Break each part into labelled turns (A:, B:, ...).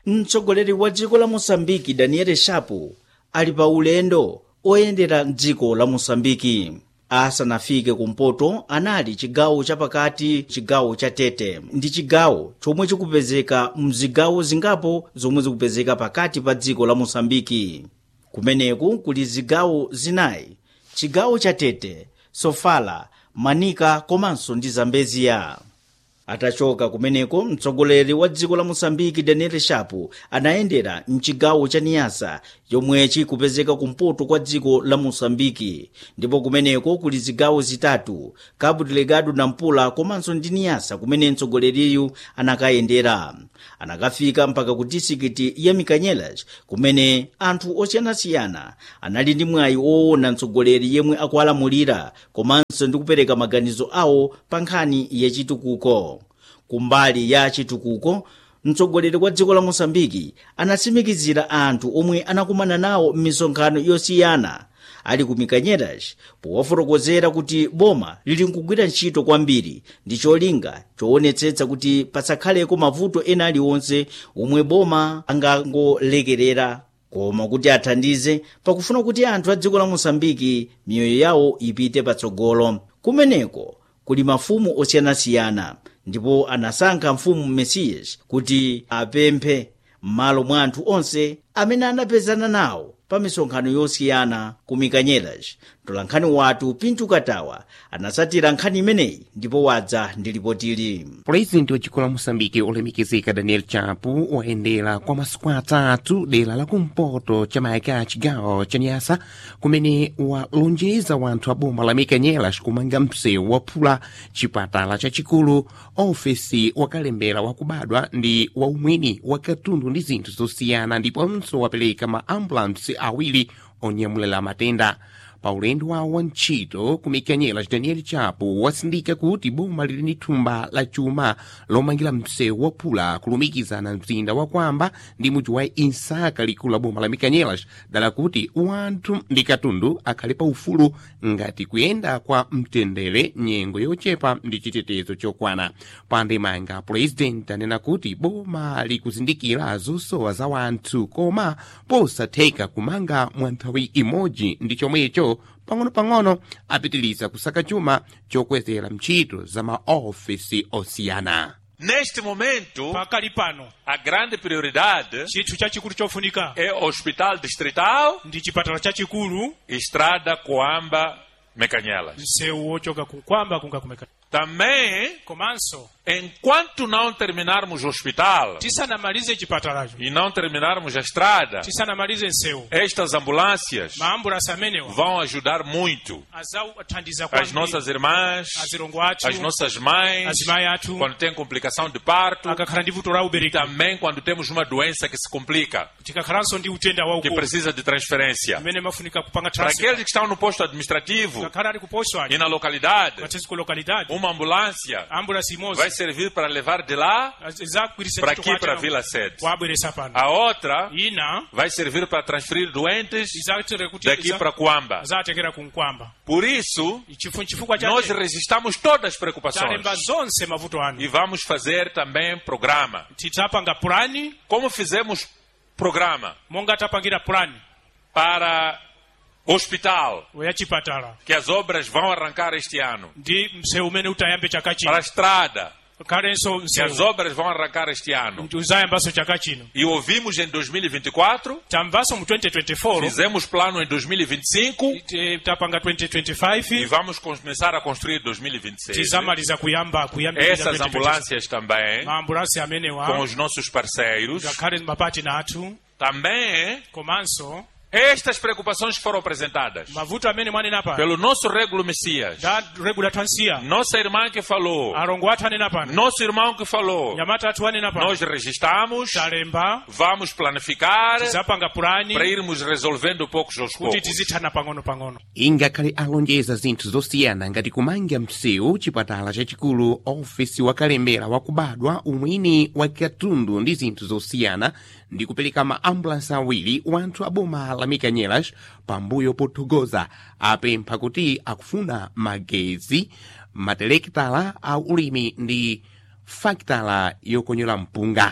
A: mtsogoleri wa dziko la Mosambiki Daniel Chapo ali pa ulendo oyendera dziko la Mosambiki. Asanafike kumpoto anali chigawo chapakati, chigawo cha Tete ndi chigawo chomwe chikupezeka mzigawo zingapo zomwe zikupezeka pakati pa dziko la Mosambiki. Kumeneku kuli zigawo zinayi: chigawo cha Tete, Sofala, Manika komanso ndi Zambezia. Atachoka kumeneko, mtsogoleri wa dziko la Mosambiki Daniel Chapo anayendera mchigawo cha Niassa yomwe chikupezeka kumpoto kwa dziko la Mosambiki, ndipo kumeneko kuli zigawo zitatu: Cabo Delgado, Nampula komanso ndi Niassa kumene mtsogoleriyu anakayendera. Anakafika mpaka ku disikiti ya Mikanyelas kumene anthu osiyanasiyana anali ndi mwayi woona mtsogoleri yemwe akuwalamulira komanso ndi kupereka maganizo awo pa nkhani yachitukuko. Kumbali ya chitukuko, mtsogoleri wa dziko la Mosambiki anatsimikizira anthu omwe anakumana nawo m'misonkhano yosiyana ali ku Mikanyelas powafotokozera kuti boma lili nkugwira ntchito kwambiri ndi cholinga choonetsetsa kuti pasakhaleko mavuto ena aliwonse omwe boma angangolekerera, koma kuti athandize pakufuna kuti anthu a dziko la Mosambiki miyoyo yawo ipite patsogolo. Kumeneko kuli mafumu osiyanasiyana, ndipo anasankha mfumu Messias kuti apemphe m'malo mwa anthu onse amene anapezana nawo pa misonkhano yosiyana ku Mikanyelas. Mtolankhani wathu Pinto Katawa anasatira nkhani imeneyi ndipo wadza ndi ripotili.
B: Purezidenti wa dziko la Mosambiki olemekezeka Daniel Chapo wayendera kwa masiku atatu dera la kumpoto chamayaka chigawo cha Niassa kumene walonjeza wanthu a boma la Mikanyelas kumanga msewu waphula chipatala chachikulu, ofesi wakalembera wakubadwa ndi waumwini wa katundu ndi zinthu zosiyana, ndiponso wapereka ma ambulance awiri onyamulira matenda. Pa ulendo wawo wa ntchito ku Mikanyelas, Daniel Chapo wasindika kuti boma lili ndi thumba la chuma lomangira msewu waphula kulumikizana mzinda wa Kwamba ndi mudzi wa Insaka likulu la boma la Mikanyelas, dala kuti wanthu ndi katundu akhale pa ufulu ngati kuyenda kwa mtendere, nyengo yochepa ndi chitetezo chokwana. Pandemanga President anena kuti boma likuzindikira zosowa za wanthu koma posatheka kumanga mwa nthawi imodzi, ndi chomwecho pang'ono-pang'ono apitiliza kusaka chuma chokwezera ntchito za maofisi osiyana.
C: Neste momento,
D: pakali pano,
C: a grande prioridade
D: chinthu chachikulu chofunika
C: é o hospital distrital
D: ndi chipatala chachikulu,
C: Estrada Coamba Mecanhelas.
D: msewu wochoka ku Kwamba kunga ku Mekanyelas.
C: Também,
D: Komanso
C: enquanto não terminarmos o hospital
D: tisanamalize chipatalacho,
C: e não terminarmos a estrada,
D: tisanamalize msewu,
C: estas ambulâncias
D: maambulasi amenewa
C: vão ajudar muito
D: azathandiza
C: as
D: kwambiri
C: nossas irmãs,
D: azilongo athu,
C: as nossas mães,
D: azimayi athu
C: quando tem complicação de parto,
D: akakhala ndi vuto la
C: e
D: ubereki,
C: também quando temos uma doença que se complica,
D: tikakhalanso ndi utenda
C: que
D: waukulu
C: precisa de transferência.
D: amene mafunika kupanga
C: Para
D: transfer.
C: aqueles que estão no posto administrativo
D: Kakhala ali kuposto ali
C: e na localidade,
D: patezi ku localidade,
C: uma ambulância
D: ambulasi
C: vai
D: imodzi
C: servir para levar de lá
D: izagwiritsa
C: para
D: ntchito
C: aqui, para a
D: kwatero
C: Vila Sede.
D: kuabweresa pano.
C: A outra
D: Ina
C: vai servir para transferir doentes
D: izatere kuti
C: daqui para Coamba.
D: azatekera ku Nkwamba.
C: Por isso,
D: Chifukwa
C: nós
D: chake
C: resistamos todas as preocupações
D: talemba zonse mavuto anu,
C: e vamos fazer também programa.
D: titapanga pulani
C: Como fizemos programa
D: monga tapangira pulani
C: para hospital,
D: ya chipatala
C: que as obras vão arrancar este ano,
D: ndi msewu umene utayambe chaka
C: para
D: chino,
C: a estrada,
D: kalenso
C: que as
D: msewu
C: obras vão arrancar este ano.
D: uzayambaso chaka chino.
C: E ouvimos em 2024,
D: Tamvaso mu 2024
C: fizemos plano em 2025
D: tapanga
C: e
D: 2025
C: vamos começar a construir 2026.
D: tizamaliza kuyamba
C: Essas ambulâncias também,
D: maambulasi
C: com
D: amenewa
C: os nossos parceiros,
D: ngakhale mapatina athu,
C: também
D: komanso
C: estas preocupações foram apresentadas
D: mavuto amene mwanena pano
C: pelo nosso Régulo Messias,
D: da regula twansiya
C: nossa irmã que falou,
D: alongo athu anena pano,
C: nosso irmão que falou.
D: nyamata athu anena pano,
C: Nós registramos,
D: talemba
C: vamos planificar
D: tizapanga pulani
C: para irmos resolvendo poucos aos
D: kuti
C: poucos.
D: tizithana pang'ono-pang'ono.
B: ingakhale alonjeza zinthu zosiyana ngati kumanga msewu, chipatala chachikulu, ofesi wakalembera wakubadwa, umwini wa katundu ndi zinthu zosiyana, ndi kupereka maambulansi awiri, wanthu aboma la Mikanyelas pambuyo pothokoza apempha kuti akufuna magezi, matelekitala a ulimi ndi fakitala yokonyola mpunga.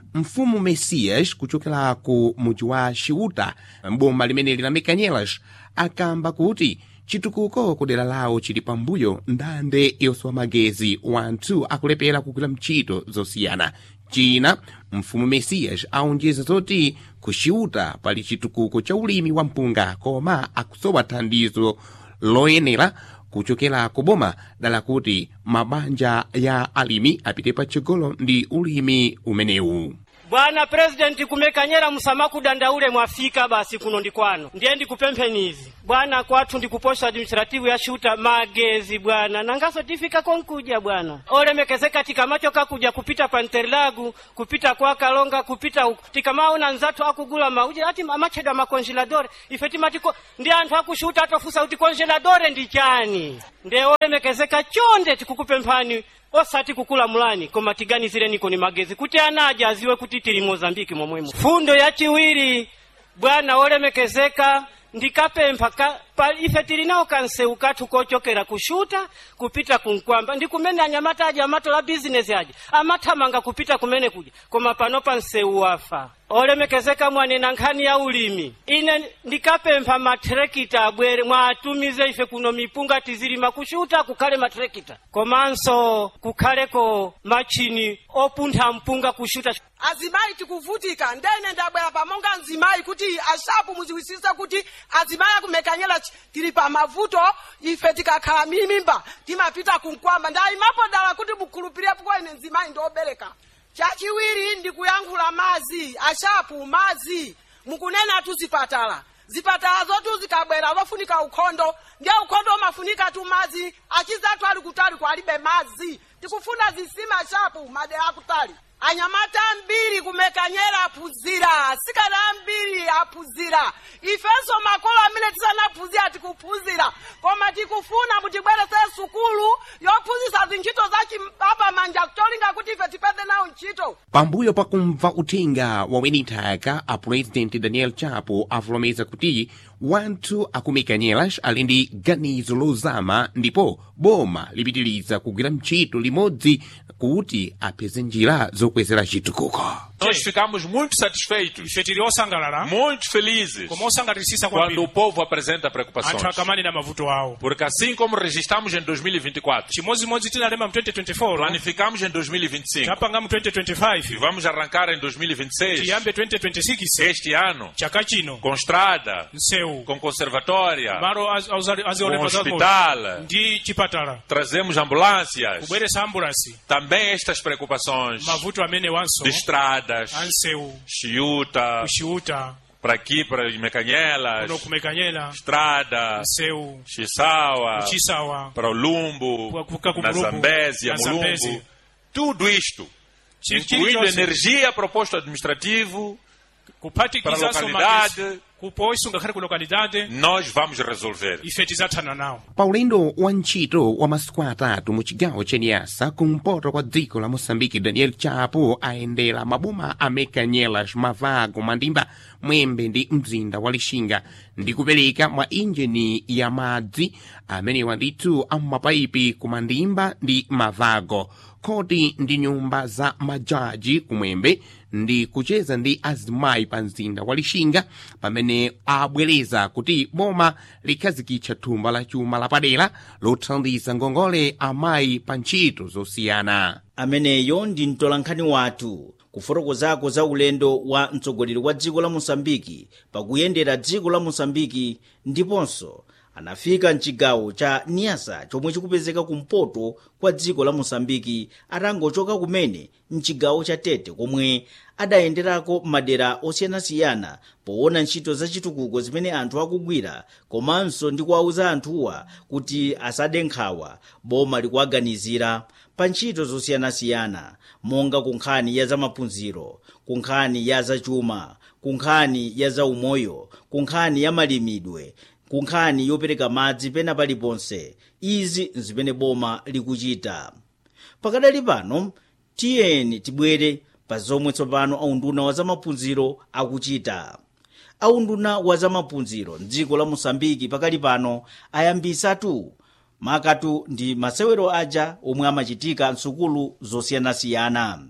B: mfumu Messias kuchokera ku muji wa Xiuta mboma limene la Mekanyelas akamba kuti chitukuko kudera lawo chili pambuyo ndande yosowa magezi wanthu akulepera kugwira ntchito zosiyana. China mfumu Messias aonjeza zoti ku Xiuta pali chitukuko cha ulimi wa mpunga koma akusowa thandizo loyenera kuchokera kuboma dala kuti mabanja ya alimi apite patsogolo ndi ulimi umenewu.
E: Bwana President kumekanyera musamaku dandaule mwafika basi kuno ndikwano. Ndiye ndikupemphenizi. Bwana kwathu ndikuposha administrative ya Xiuta magezi bwana. Nangaso tifika konkuja bwana. Olemekezeka tikamacho kakuja kupita Panterlagu, kupita kwa Kalonga, kupita huko. Tikamaona nzatu akugula mauji ati amacheda makongeladore. Ifeti matiko ndi anthu akushuta atofusa uti kongeladore ndi chani. Ndiye olemekezeka chonde tikukupemphani. Osati kukula mulani koma tiganizire niko ni magezi kuti anaja aziwe kuti tili Mozambiki momwemo. Fundo ya chiwiri bwana olemekezeka ndikapempha ife tilinao kanseu kathu kochokera kushuta kupita kunkwamba ndikumene anyamata aja amato la business aja amathamanga kupita kumene kuja koma pano panseu wafa. Olemekezeka mwanena nkhani ya ulimi ine ndikapempha matrekita abwere mwatumize ife kuno mipunga tizilima kushuta kukhale matrekita komanso kukhaleko machini opuntha mpunga kushuta.
F: Azimayi tikuvutika ndene ndabwera pamonga nzimayi kuti ashapu muziwisisa kuti azimayi akumekanyela tili pa mavuto ife tikakhala mimba timapita kunkwamba ndayimapo dala kuti bukhulupirire kwa ine nzimayi ndobereka. Chachiwiri ndikuyankhula mazi ashapu mazi mukunena tuzipatala zipatala zotu zikabwera wafunika ukhondo ndiye ukhondo omafunika tu mazi achizatu ali kutali kwalibe mazi tikufuna zisima ashapu madera akutali. Anyamata mbiri kumekanyera apuzira sikana mbiri apuzira ifeso makolo amene tisana apuzira tikupuzira koma tikufuna mutibwerese sukulu yopuzisa zinchito zachi baba manja kutolinga kuti ife tipeze nawo ntchito.
B: Pambuyo pakumva uthenga wa wenithaka a President Daniel Chapo avulomeza kuti wanthu akumekanyelas ali ndi ganizo lozama ndipo boma lipitiriza kugwira ntchito limodzi kuti apeze njira zokwezera chitukuko.
C: Nós ficamos muito satisfeitos,
D: ife tili osangalala
C: muito felizes
D: koma osangalatisisa
C: quando o povo apresenta preocupações.
D: anthu akamani na mavuto awo.
C: Porque assim como registramos em 2024,
D: chimodzi tinalema mu 2024
C: planificamos em 2025
D: tapanga mu 2025
C: e vamos arrancar em 2026,
D: tiyambe 2026
C: este ano,
D: chaka chino
C: com estrada,
D: nseu
C: com conservatória,
D: malo
C: com hospital,
D: ndi chipatala
C: trazemos ambulâncias.
D: kubweresa ambulance
C: Também estas preocupações
D: mavuto amene wanso
C: de estradas,
D: anseu
C: Xiuta,
D: kushiuta
C: para aqui, para Mekanyelas,
D: kuno kumekanyela
C: estrada,
D: nseu
C: Chisawa,
D: kuchisawa
C: para o Lumbo,
D: kuka ku
C: na
D: Mulumbu,
C: Zambésia,
D: na Zambésia.
C: Mulumbu. Tudo isto, incluindo energia, proposto administrativo, para a localidade,
D: kupoiso ngakhale ku localidade
C: nós vamos resolver.
D: ife tizathana nawo.
B: Paulendo wa ntchito wa masiku atatu mu chigawo cha Niassa kumpoto kwa dziko la Moçambique Daniel Chapo ayendera maboma a Mekanyelas, Mavago, Mandimba, Mwembe ndi mzinda wa Lixinga ndi kupereka mwa injini ya madzi amenewa ndithu amapaipi ku Mandimba ndi Mavago koti ndi nyumba za majaji kumwembe ndi kucheza ndi azimayi pa mzinda wa Lixinga pamene abwereza kuti boma likhazikitsa thumba la chuma lapadera lothandiza ngongole amayi pa ntchito zosiyana.
A: Ameneyo ndi mtolankhani wathu kufotokozako za ulendo wa mtsogoleri wa dziko la Mosambiki pakuyendera dziko la Mosambiki ndiponso anafika mchigawo cha Niassa chomwe chikupezeka kumpoto kwa dziko la Mosambiki atangochoka kumene mchigawo cha Tete komwe adayenderako madera osiyanasiyana poona ntchito za chitukuko zimene anthu akugwira komanso ndi kuwauza anthuwa kuti asade nkhawa boma likuwaganizira pa ntchito zosiyanasiyana monga kunkhani ya zamaphunziro, kunkhani ya zachuma, kunkhani ya zaumoyo, kunkhani ya malimidwe, kunkhani yopereka madzi pena paliponse. Izi nzimene boma likuchita. Pakadali pano tiyeni tibwere pa zomwe tsopano aunduna wa zamaphunziro akuchita. Aunduna wa zamaphunziro m'dziko la Mosambiki pakali pano ayambisatu makatu ndi masewero aja omwe amachitika msukulu zosiyanasiyana.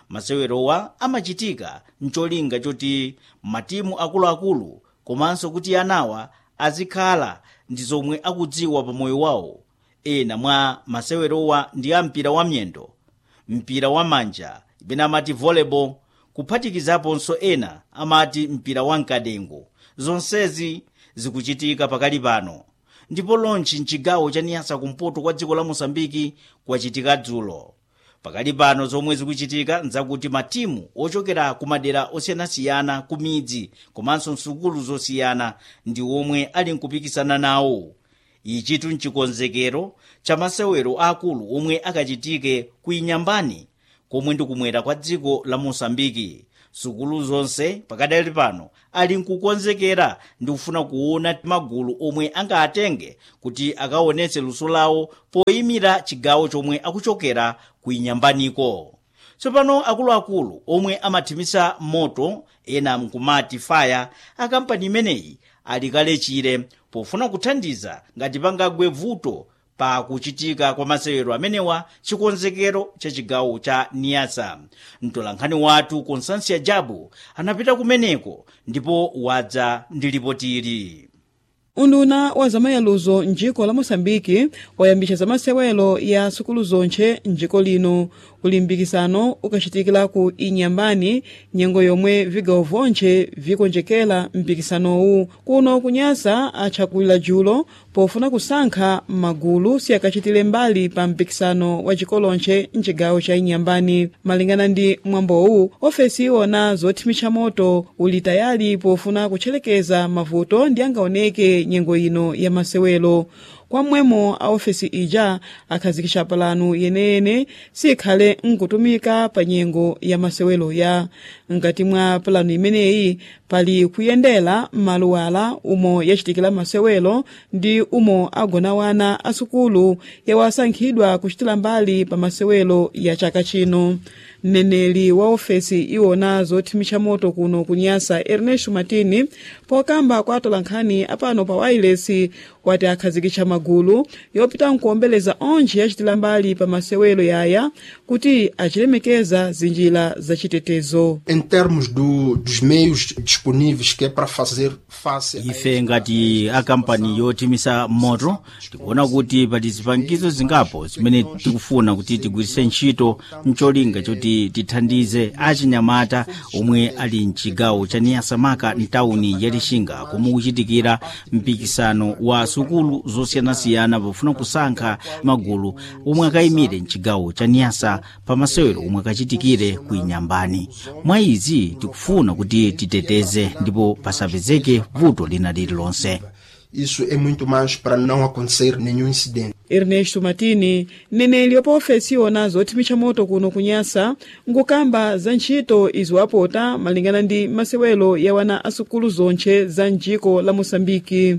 A: masewerowa amachitika ncholinga choti matimu akuluakulu komanso kuti anawa azikhala ndi zomwe akudziwa pa moyo wawo. Ena mwa masewerowa ndi ampira wa miyendo, mpira wa manja ibena amati volleyball, kuphatikizaponso ena amati mpira wa mkadengo. Zonsezi zikuchitika pakali pano, ndipo lonchi mchigawo cha Niassa kumpoto kwa dziko la Mosambiki kwachitika dzulo. Pakali pano zomwe zikuchitika nzakuti matimu ochokera ku madera osiyanasiyana ku midzi komanso nsukulu zosiyana ndi omwe ali nkupikisana nawo. Ichitu nchikonzekero cha masewero akulu omwe akachitike ku Inyambani komwe ndikumwera kwa dziko la Mosambiki. Sukulu zonse pakadali pano ali nkukonzekera ndi kufuna kuona magulu omwe angaatenge kuti akaonetse luso lawo poyimira chigawo chomwe akuchokera ku Inyambaniko. Tsopano akuluakulu omwe amathimisa moto ena mkumati fire akampani imeneyi ali kalechire pofuna kuthandiza ngati pangagwe vuto pa kuchitika kwa masewero amenewa chikonzekero cha chigawo cha Niassa. Mtolankhani wathu Constância Jabu anapita kumeneko ndipo wadza ndi ripoti ili.
G: Unduna wa zamayaluzo njiko la Mosambiki wayambisha zamasewelo ya sukulu zonche njiko lino. Ulimbikisano ukachitikira ku Inyambani nyengo yomwe vigawo vonche vikonjekera mpikisanowu. Kuno ku Niassa achakulira julo pofuna kusankha magulu siyakachitire mbali pa mpikisano wa chikolonche mchigawo cha Inyambani. Malingana ndi mwambowu, ofesi iwona zothimitsa moto uli tayali pofuna kuchelekeza mavuto ndi angaoneke nyengo ino ya masewelo. Kwa mwemo a ofesi ija akhazikisha palanu yenene sikhale nkutumika pa nyengo ya masewelo ya. Ngati mwa palanu imeneyi pali kuyendela maluwala umo yachitikira masewelo ndi umo agona wana asukulu yawasankhidwa kuchitira mbali pa masewelo ya chaka chino. Mneneli wa ofesi iwona zothimitsa moto kuno ku Niassa Ernesto Martini pokambwa kwa atolankhani apano pa wireless wati akhazikitsa magulu yopita nkuombeleza onje yachitira mbali pa masewelo yaya kuti achilemekeza zinjira za chitetezo.
H: Em termos dos meios disponíveis que é para fazer face
A: ife ngati akampani yothimisa moto tikuona kuti pali zipangizo zingapo zimene tikufuna kuti tigwiritse ntchito mcholinga choti tithandize achinyamata omwe ali mchigawo cha Niassa maka mtawuni ya Lixinga komwe kuchitikira mpikisano wa sukulu zosiyanasiyana pofuna kusankha magulu omwe akayimire mchigawo cha Niassa pa masewero omwe akachitikire ku Inyambani. Mwa izi tikufuna kuti titeteze ndipo pasapezeke vuto lina lililonse.
H: Isso é muito mais para não acontecer nenhum incidente.
G: Ernesto Martini, neneli yopa ofesi iwona zothimitsa moto kuno ku Niassa nkukamba za ntchito iziwapota malingana ndi masewelo ya wana asukulu zonche za njiko la Mosambiki.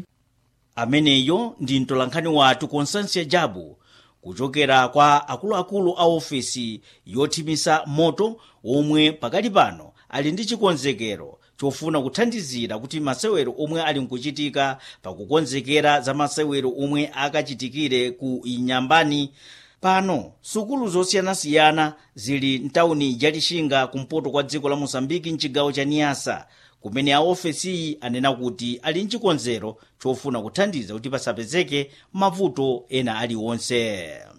A: Ameneyo ndi mtolankhani wathu Constância Jabu kuchokera kwa akuluakulu a ofesi yothimisa moto omwe pakali pano ali ndi chikonzekero chofuna kuthandizira kuti masewero omwe ali nkuchitika pakukonzekera za masewero omwe akachitikire ku Inyambani. Pano sukulu zosiyanasiyana zili mtawuni ya Lixinga kumpoto kwa dziko la Mosambiki mchigawo cha Niassa kumene a ofesi anena kuti ali nchikonzero chofuna kuthandiza kuti pasapezeke mavuto ena aliwonse.